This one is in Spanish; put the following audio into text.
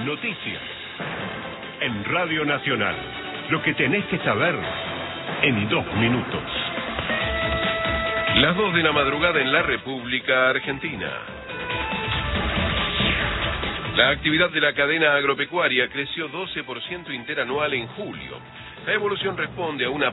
Noticias. En Radio Nacional. Lo que tenés que saber en 2 minutos. Las 2 de la madrugada en la República Argentina. La actividad de la cadena agropecuaria creció 12% interanual en julio. La evolución responde a una